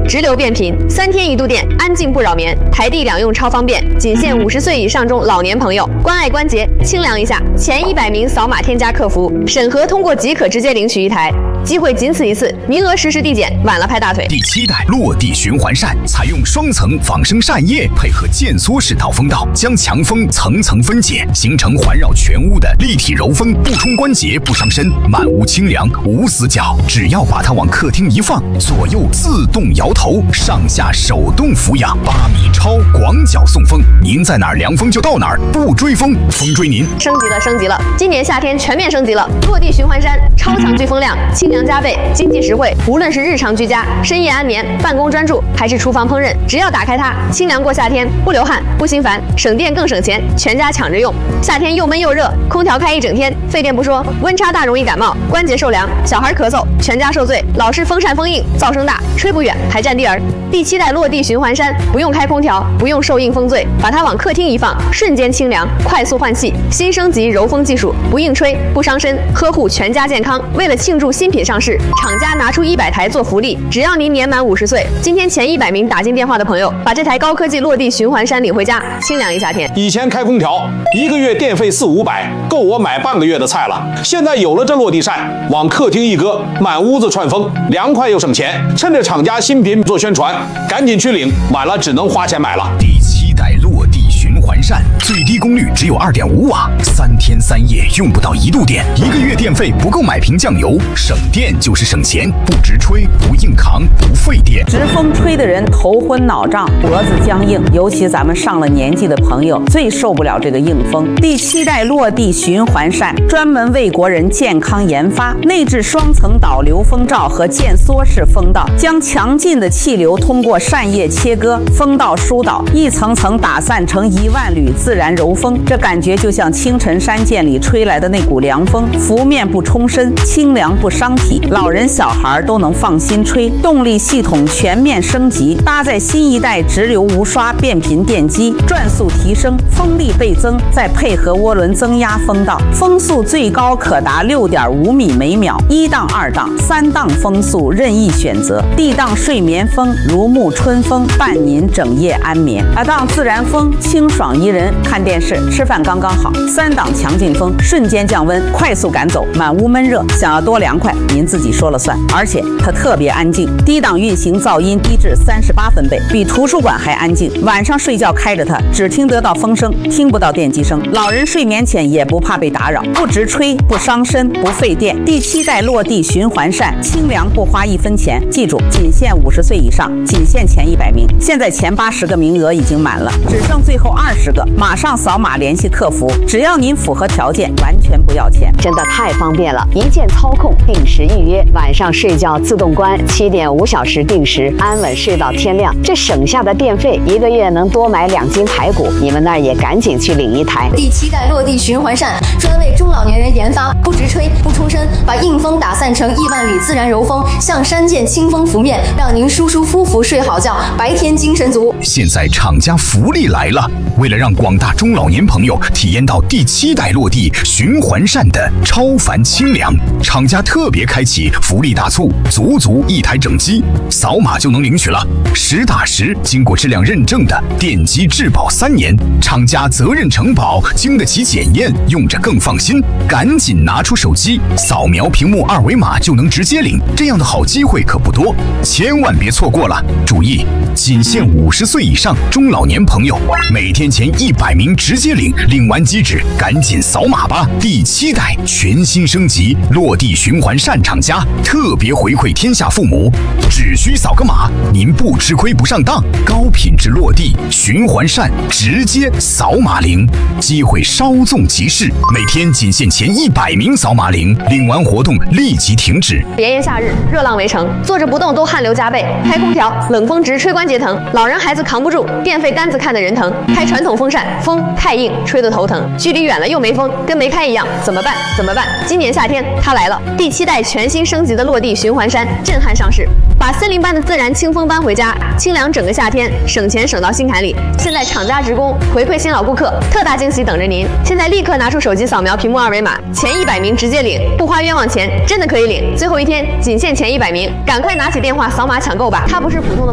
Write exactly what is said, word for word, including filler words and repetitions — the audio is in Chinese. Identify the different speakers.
Speaker 1: 直流变频，三天一度电，安静不扰眠，台地两用超方便，仅限五十岁以上中老年朋友，关爱关节，清凉一下。前一百名扫码添加客服，审核通过即可直接领取一台。机会仅此一次，名额实时递减，晚了拍大腿。
Speaker 2: 第七代落地循环扇采用双层仿生扇叶，配合渐缩式导风道，将强风层层分解，形成环绕全屋的立体柔风，不冲关节，不伤身，满屋清凉无死角。只要把它往客厅一放，左右自动摇头，上下手动俯仰，八米超广角送风，您在哪儿凉风就到哪儿，不追风，风追您。
Speaker 1: 升级了，升级了！今年夏天全面升级了，落地循环扇，超强聚风量，清凉加倍，经济实惠。无论是日常居家、深夜安眠、办公专注，还是厨房烹饪，只要打开它，清凉过夏天，不流汗，不心烦，省电更省钱，全家抢着用。夏天又闷又热，空调开一整天，费电不说，温差大容易感冒，关节受凉，小孩咳嗽，全家受罪。老是风扇风硬，噪声大，吹不远还占地儿。第七代落地循环扇，不用开空调，不用受硬风醉，把它往客厅一放，瞬间清凉，快速换气。新升级柔风技术，不硬吹，不伤身，呵护全家健康。为了庆祝新品上市，厂家拿出一百台做福利，只要您年满五十岁，今天前一百名打进电话的朋友，把这台高科技落地循环扇领回家，清凉一夏天。
Speaker 3: 以前开空调一个月电费四五百，够我买半个月的菜了。现在有了这落地扇，往客厅一搁，满屋子串风，凉快又省钱。趁着厂家新品做宣传，赶紧去领，晚了只能花钱买了。
Speaker 2: 第七代落地循环扇，最低功率只有二点五瓦，三天三夜用不到一度电，一个月电费不够买瓶酱油，省电就是省钱，不直吹，不硬扛，不费电。
Speaker 4: 直风吹的人头昏脑胀，脖子僵硬，尤其咱们上了年纪的朋友最受不了这个硬风。第七代落地循环扇专门为国人健康研发，内置双层导流风罩和渐缩式风道，将强劲的气流通过扇叶切割，风道疏导，一层层打散成一万缕自然柔风。这感觉就像清晨山涧里吹来的那股凉风，拂面不冲身，清凉不伤体，老人小孩都能放心吹。动力系统全面升级，搭载新一代直流无刷变频电机，转速提升，风力倍增，再配合涡轮增压风道，风速最高可达六点五米每秒，一档、二档、三档风速任意选择。D档睡眠风，如沐春风，伴您整夜安眠。二档自然风，清爽宜人，看电视、吃饭刚刚好。三档强劲风，瞬间降温，快速赶走满屋闷热。想要多凉快，您自己说了算。而且它特别安静，低档运行噪音低至三十八分贝，比图书馆还安静。晚上睡觉开着它，只听得到风声，听不到电机声。老人睡眠前也不怕被打扰，不直吹，不伤身，不费电。第七代落地循环扇，清凉不花一分钱。记住，仅限五十岁以上，仅限前一百名。现在前八十个名额已经满了，只剩最后二十个，马上扫码联系客服，只要您符合条件，完全不要钱。
Speaker 5: 真的太方便了，一键操控，定时预约，晚上睡觉自动关，七点五小时定时，安稳睡到天亮。这省下的电费，一个月能多买两斤排骨。你们那儿也赶紧去领一台。
Speaker 6: 第七代落地循环扇，专为中老年人研发，不直吹，不冲身，把硬风打散成亿万缕自然柔风，向山涧清风拂面，让您舒舒服服睡好觉，白天精神足。
Speaker 2: 现在厂家福利来了，为了让广大中老年朋友体验到第七代落地循环扇的超凡清凉，厂家特别开启福利大促，足足一台整机，扫码就能领取了。实打实经过质量认证的电机质保三年，厂家责任承保，经得起检验，用着更放心。赶紧拿出手机，扫描屏幕二维码就能直接领，这样的好机会可不多，千万别错过了。注意，仅限五十岁以上中老年朋友，每天前一百名直接领，领完即止，赶紧扫码吧！第七代全新升级落地循环扇厂家特别回馈天下父母，只需扫个码，您不吃亏不上当，高品质落地循环扇直接扫码领，机会稍纵即逝，每天仅限前一百名扫码领，领完活动立即停止。
Speaker 1: 炎炎夏日，热浪围城，坐着不动都汗流浃背，开空调冷风直吹关节疼，老人孩子扛不住，电费单子看得人疼。开传统风扇风太硬，吹得头疼，距离远了又没风，跟没开一样，怎么办？怎么办？今年夏天它来了，第七代全新升级的落地循环扇震撼上市，把森林般的自然清风搬回家，清凉整个夏天，省钱省到心坎里。现在厂家职工回馈新老顾客，特大惊喜等着您！现在立刻拿出手机扫描屏幕二维码，前一百名直接领，不花冤枉钱，真的可以领。最后一天仅限前一百名，赶快拿起电话扫码抢购吧！它不是普通的